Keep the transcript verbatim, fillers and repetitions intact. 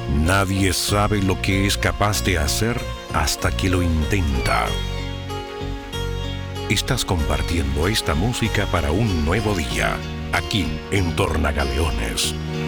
Nadie sabe lo que es capaz de hacer hasta que lo intenta. Estás compartiendo esta música para un nuevo día, aquí en Tornagaleones.